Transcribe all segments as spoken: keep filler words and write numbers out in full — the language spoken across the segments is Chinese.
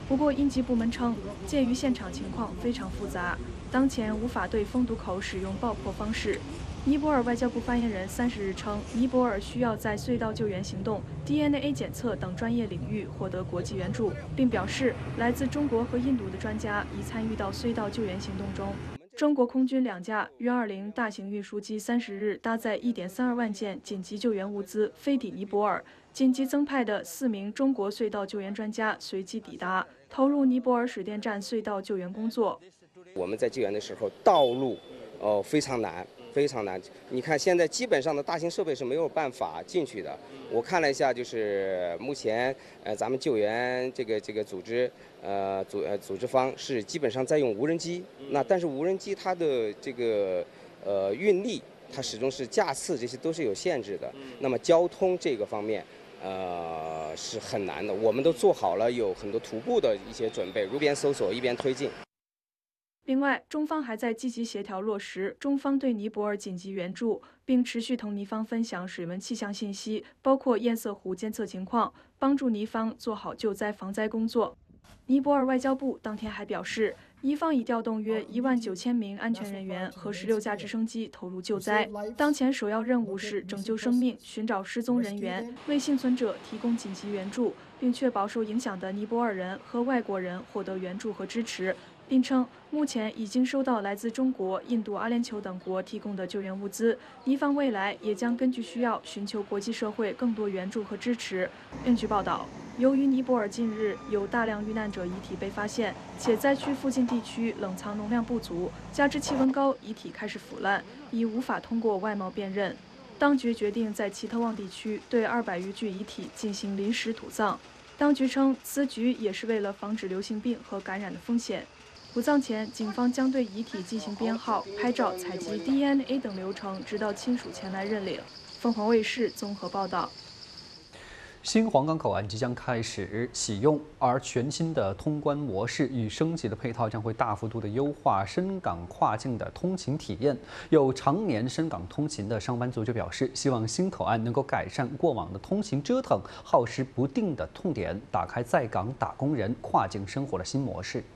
不过，应急部门称，鉴于现场情况非常复杂，当前无法对封堵口使用爆破方式。尼泊尔外交部发言人三十日称，尼泊尔需要在隧道救援行动、D N A 检测等专业领域获得国际援助，并表示，来自中国和印度的专家已参与到隧道救援行动中。中国空军两架约二零大型运输机三十日搭载一点三二万件紧急救援物资飞抵尼泊尔，紧急增派的四名中国隧道救援专家随即抵达，投入尼泊尔水电站隧道救援工作。 我们在救援的时候，道路哦、呃、非常难。非常难，你看现在基本上的大型设备是没有办法进去的。我看了一下，就是目前呃咱们救援这个这个组织呃组呃组织方是基本上在用无人机，那但是无人机它的这个呃运力，它始终是架次这些都是有限制的。那么交通这个方面。呃，是很难的。我们都做好了有很多徒步的一些准备，一边搜索一边推进。 另外，中方还在积极协调落实中方对尼泊尔紧急援助，并持续同尼方分享水文气象信息，包括堰塞湖监测情况，帮助尼方做好救灾防灾工作。尼泊尔外交部当天还表示，尼方已调动约一万九千名安全人员和十六架直升机投入救灾。当前首要任务是拯救生命、寻找失踪人员，为幸存者提供紧急援助，并确保受影响的尼泊尔人和外国人获得援助和支持。并称，目前已经收到来自中国、印度、阿联酋等国提供的救援物资，尼方未来也将根据需要寻求国际社会更多援助和支持。另据报道，由于尼泊尔近日有大量遇难者遗体被发现，且灾区附近地区冷藏容量不足，加之气温高，遗体开始腐烂，已无法通过外貌辨认。当局决定在奇特旺地区对二百余具遗体进行临时土葬。当局称，此举也是为了防止流行病和感染的风险。土葬前，警方将对遗体进行编号、拍照、采集 D N A 等流程，直到亲属前来认领。凤凰卫视综合报道。 新皇岗口岸即将开始启用，而全新的通关模式与升级的配套将会大幅度的优化深港跨境的通勤体验。有常年深港通勤的上班族就表示，希望新口岸能够改善过往的通勤折腾、耗时不定的痛点，打开在港打工人跨境生活的新模式。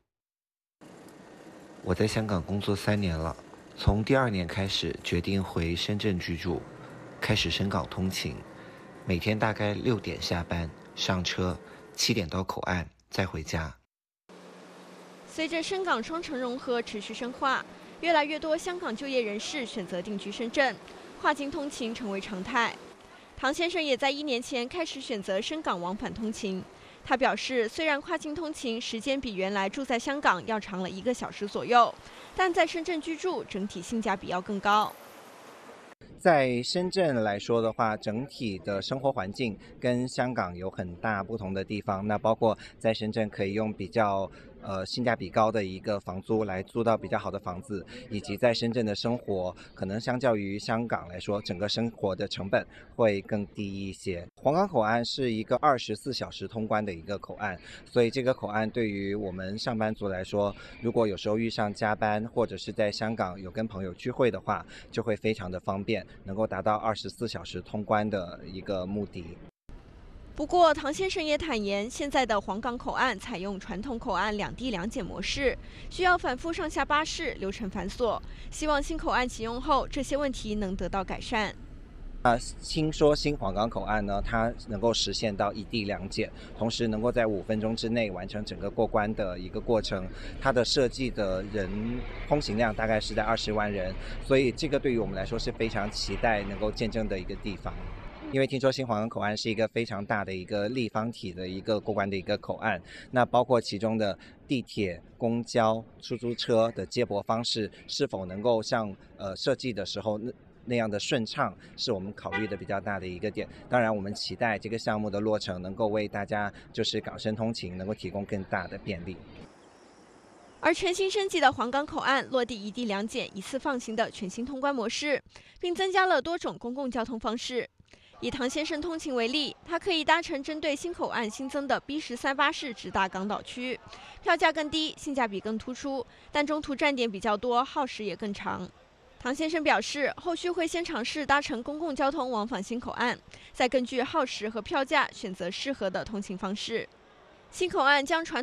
我在香港工作三年了，从第二年开始决定回深圳居住，开始深港通勤，每天大概六点下班上车，七点到口岸再回家。 随着深港双城融合持续深化，越来越多香港就业人士选择定居深圳，跨境通勤成为常态。唐先生也在一年前开始选择深港往返通勤。他表示，虽然跨境通勤时间比原来住在香港要长了一个小时左右，但在深圳居住整体性价比要更高。 在深圳来说的话，整体的生活环境跟香港有很大不同的地方。那包括在深圳可以用比较呃性价比高的一个房租来租到比较好的房子，以及在深圳的生活可能相较于香港来说，整个生活的成本会更低一些。皇岗口岸是一个二十四小时通关的一个口岸，所以这个口岸对于我们上班族来说，如果有时候遇上加班或者是在香港有跟朋友聚会的话，就会非常的方便，能够达到二十四小时通关的一个目的。 不过，唐先生也坦言，现在的皇岗口岸采用传统口岸两地两检模式，需要反复上下巴士，流程繁琐。希望新口岸启用后，这些问题能得到改善。 啊，听说新皇岗口岸呢，它能够实现到一地两检，同时能够在五分钟之内完成整个过关的一个过程。它的设计的人通行量大概是在二十万人，所以这个对于我们来说是非常期待能够见证的一个地方。因为听说新皇岗口岸是一个非常大的一个立方体的一个过关的一个口岸，那包括其中的地铁、公交、出租车的接驳方式是否能够像呃设计的时候那那样的顺畅，是我们考虑的比较大的一个点。当然，我们期待这个项目的落成能够为大家就是港深通勤能够提供更大的便利。 而全新升级的皇岗口岸落地一地两检、一次放行的全新通关模式，并增加了多种公共交通方式。以唐先生通勤为例，他可以搭乘针对新口岸新增的 B 十三巴士直达港岛区，票价更低，性价比更突出，但中途站点比较多，耗时也更长。唐先生表示，后续会先尝试搭乘公共交通往返新口岸，再根据耗时和票价选择适合的通勤方式。新口岸将传